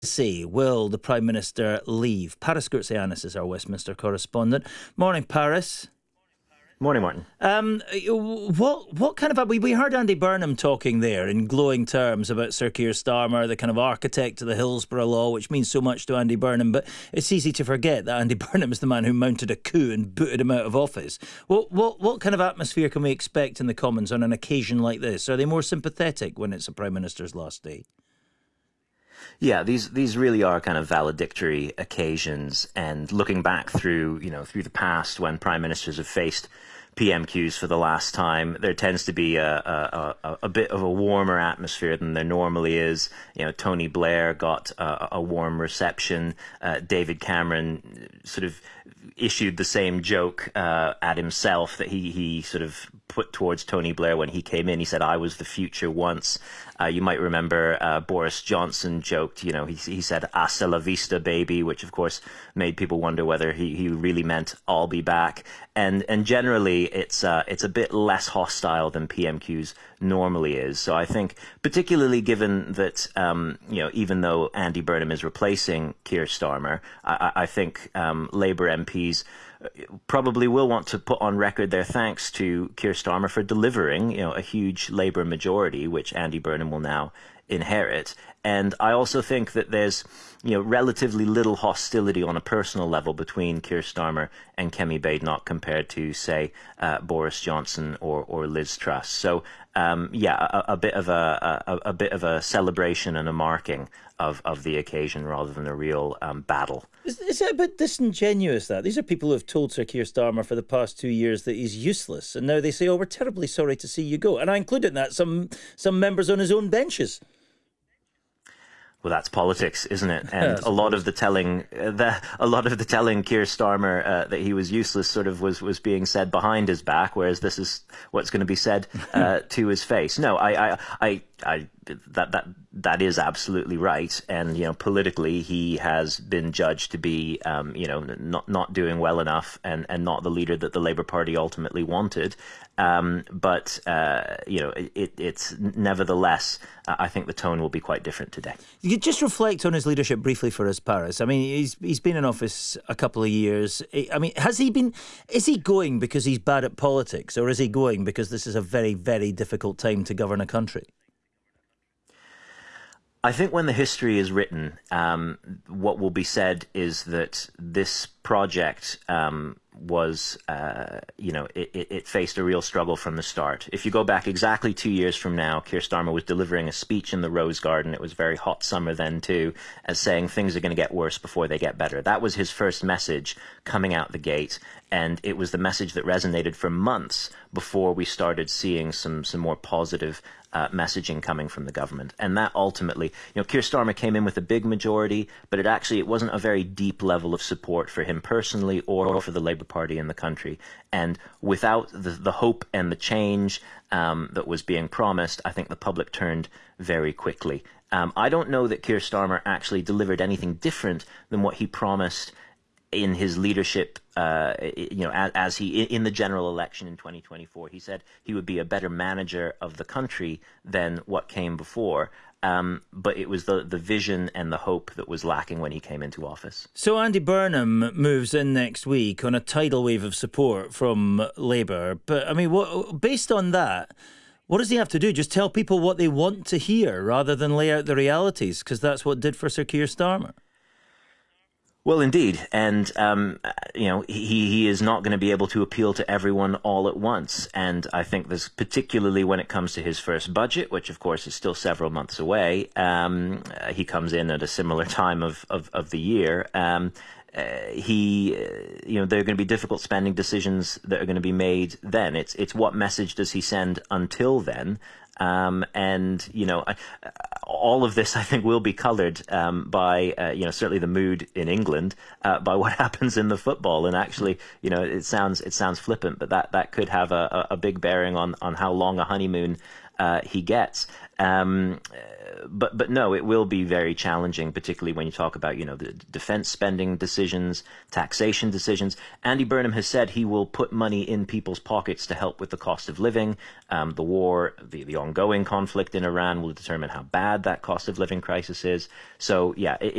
Say, will the Prime Minister leave? Paris Gourtsianis is our Westminster correspondent. Morning, Paris. Morning, Martin. What kind of... We heard Andy Burnham talking there in glowing terms about Sir Keir Starmer, the kind of architect of the Hillsborough Law, which means so much to Andy Burnham, but it's easy to forget that Andy Burnham is the man who mounted a coup and booted him out of office. What kind of atmosphere can we expect in the Commons on an occasion like this? Are they more sympathetic when it's a Prime Minister's last day? Yeah, these really are kind of valedictory occasions, and looking back through the past when prime ministers have faced PMQs for the last time, there tends to be a bit of a warmer atmosphere than there normally is. Tony Blair got a warm reception. David Cameron sort of issued the same joke at himself that he sort of put towards Tony Blair when he came in. He said, "I was the future once." You might remember Boris Johnson joked, he said, "Hasta la vista, baby," which of course made people wonder whether he really meant "I'll be back." And generally, it's a bit less hostile than PMQs normally is. So I think, particularly given that, even though Andy Burnham is replacing Keir Starmer, I think Labour MPs probably will want to put on record their thanks to Keir Starmer for delivering, a huge Labour majority, which Andy Burnham will now inherit. And I also think that there's, relatively little hostility on a personal level between Keir Starmer and Kemi Badenoch compared to, say, Boris Johnson or Liz Truss. So, a bit of a celebration and a marking of the occasion rather than a real battle. Is it a bit disingenuous that these are people who have told Sir Keir Starmer for the past 2 years that he's useless, and now they say, "Oh, we're terribly sorry to see you go." And I include in that some members on his own benches. Well, that's politics, isn't it? And a lot of the telling Keir Starmer that he was useless sort of was being said behind his back, whereas this is what's going to be said to his face. No, that is absolutely right. And, politically, he has been judged to be, not doing well enough and not the leader that the Labour Party ultimately wanted. But it's nevertheless, I think the tone will be quite different today. You just reflect on his leadership briefly for us, Paris. I mean, he's been in office a couple of years. I mean, is he going because he's bad at politics, or is he going because this is a very, very difficult time to govern a country? I think when the history is written, what will be said is that this project was, it faced a real struggle from the start. If you go back exactly 2 years from now, Keir Starmer was delivering a speech in the Rose Garden. It was a very hot summer then too, as saying things are going to get worse before they get better. That was his first message coming out the gate, and it was the message that resonated for months before we started seeing some more positive messaging coming from the government. And that ultimately, Keir Starmer came in with a big majority, but it wasn't a very deep level of support for him personally or for the Labour Party in the country. And without the hope and the change that was being promised, I think the public turned very quickly. I don't know that Keir Starmer actually delivered anything different than what he promised in his leadership, as he in the general election in 2024, he said he would be a better manager of the country than what came before. But it was the vision and the hope that was lacking when he came into office. So Andy Burnham moves in next week on a tidal wave of support from Labour. But I mean, based on that, what does he have to do? Just tell people what they want to hear rather than lay out the realities? Because that's what did for Sir Keir Starmer. Well, indeed. And, he is not going to be able to appeal to everyone all at once. And I think this, particularly when it comes to his first budget, which of course is still several months away, he comes in at a similar time of the year. There are going to be difficult spending decisions that are going to be made then. It's what message does he send until then? All of this, I think, will be coloured by, certainly the mood in England, by what happens in the football. And actually, it sounds flippant, but that could have a big bearing on how long a honeymoon he gets. But no, it will be very challenging, particularly when you talk about, the defense spending decisions, taxation decisions. Andy Burnham has said he will put money in people's pockets to help with the cost of living. The war, the ongoing conflict in Iran will determine how bad that cost of living crisis is. So, yeah,